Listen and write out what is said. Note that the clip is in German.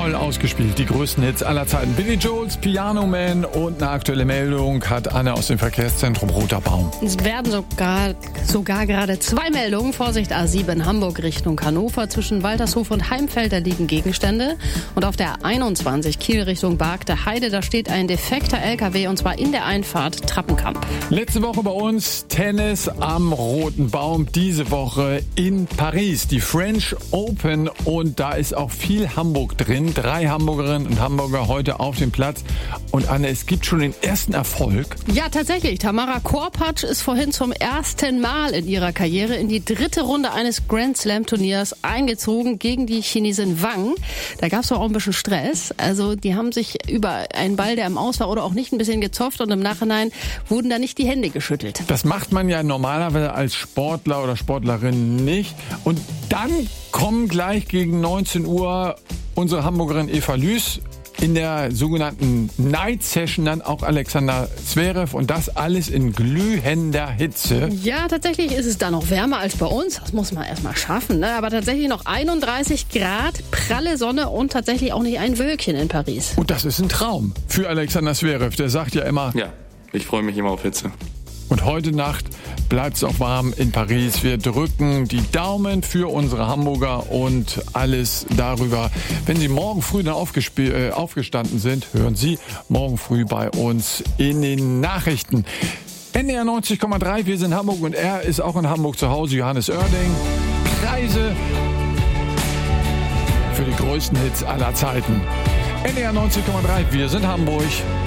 Voll ausgespielt, die größten Hits aller Zeiten. Billy Joels, Piano Man und eine aktuelle Meldung hat Anne aus dem Verkehrszentrum Roter Baum. Es werden sogar gerade 2 Meldungen. Vorsicht, A7 Hamburg Richtung Hannover. Zwischen Waltershof und Heimfeld, da liegen Gegenstände. Und auf der 21 Kiel Richtung Bargte Heide, da steht ein defekter LKW und zwar in der Einfahrt Trappenkamp. Letzte Woche bei uns Tennis am Roten Baum. Diese Woche in Paris, die French Open. Und da ist auch viel Hamburg drin. 3 Hamburgerinnen und Hamburger heute auf dem Platz. Und Anne, es gibt schon den ersten Erfolg. Ja, tatsächlich. Tamara Korpatsch ist vorhin zum ersten Mal in ihrer Karriere in die 3. Runde eines Grand Slam Turniers eingezogen gegen die Chinesin Wang. Da gab es auch ein bisschen Stress. Also die haben sich über einen Ball, der im Aus war oder auch nicht, ein bisschen gezofft und im Nachhinein wurden da nicht die Hände geschüttelt. Das macht man ja normalerweise als Sportler oder Sportlerin nicht. Und dann kommen gleich gegen 19 Uhr unsere Hamburgerin Eva Lüß, in der sogenannten Night Session dann auch Alexander Zverev und das alles in glühender Hitze. Ja, tatsächlich ist es da noch wärmer als bei uns. Das muss man erstmal schaffen, ne? Aber tatsächlich noch 31 Grad, pralle Sonne und tatsächlich auch nicht ein Wölkchen in Paris. Und das ist ein Traum für Alexander Zverev. Der sagt ja immer... Ja, ich freue mich immer auf Hitze. Und heute Nacht bleibt es auch warm in Paris. Wir drücken die Daumen für unsere Hamburger und alles darüber. Wenn Sie morgen früh dann aufgestanden sind, hören Sie morgen früh bei uns in den Nachrichten. NDR 90,3, wir sind Hamburg und er ist auch in Hamburg zu Hause, Johannes Oerding. Preise für die größten Hits aller Zeiten. NDR 90,3, wir sind Hamburg.